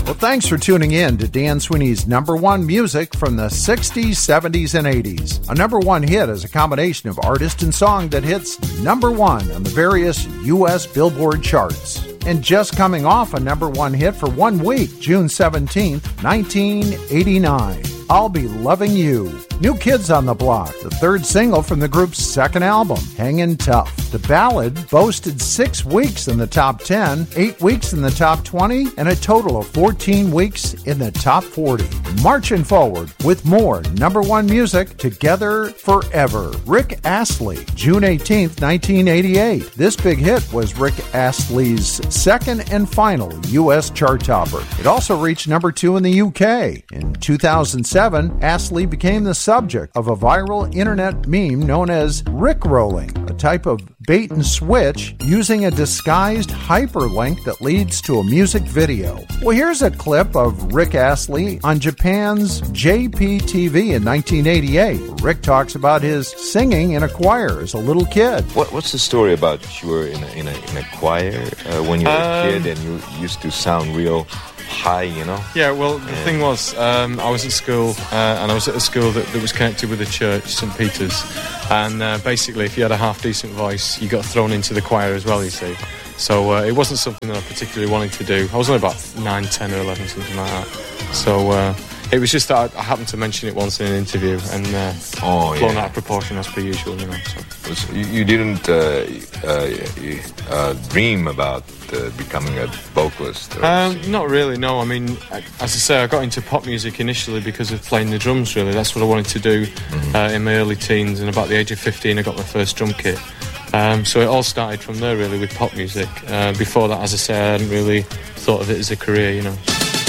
Well, thanks for tuning in to Dan Sweeney's number one music from the 60s, 70s, and 80s. A number one hit is a combination of artist and song that hits number one on the various U.S. Billboard charts. And just coming off a number one hit for 1 week, June 17th, 1989, I'll Be Loving You. New Kids on the Block, the third single from the group's second album, Hangin' Tough. The ballad boasted 6 weeks in the top 10, 8 weeks in the top 20, and a total of 14 weeks in the top 40. Marching forward with more number one music, Together Forever. Rick Astley, June 18th, 1988. This big hit was Rick Astley's second and final U.S. chart topper. It also reached number 2 in the UK. In 2007, Astley became the subject of a viral internet meme known as Rickrolling, a type of bait and switch using a disguised hyperlink that leads to a music video. Well, here's a clip of Rick Astley on Japan's JPTV in 1988. Rick talks about his singing in a choir as a little kid. What's the story about you were in a choir when you were a kid and you used to sound real high, you know? Yeah, well, the thing was, I was at school, and I was at a school that was connected with a church, St. Peter's, and basically, if you had a half-decent voice, you got thrown into the choir as well, you see. So it wasn't something that I particularly wanted to do. I was only about 9, 10 or 11, something like that. So it was just that I happened to mention it once in an interview, and blown out of proportion as per usual, you know. So you didn't dream about becoming a vocalist? Not really, no. I mean, as I say, I got into pop music initially because of playing the drums, really. That's what I wanted to do in my early teens, and about the age of 15 I got my first drum kit. So it all started from there, really, with pop music. Before that, as I say, I hadn't really thought of it as a career, you know.